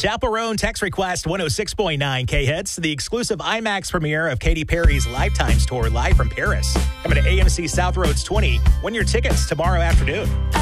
Chaperone text request 106.9 K-Hits, the exclusive IMAX premiere of Katy Perry's Lifetimes tour live from Paris. Coming to AMC South Roads 20. Win your tickets tomorrow afternoon.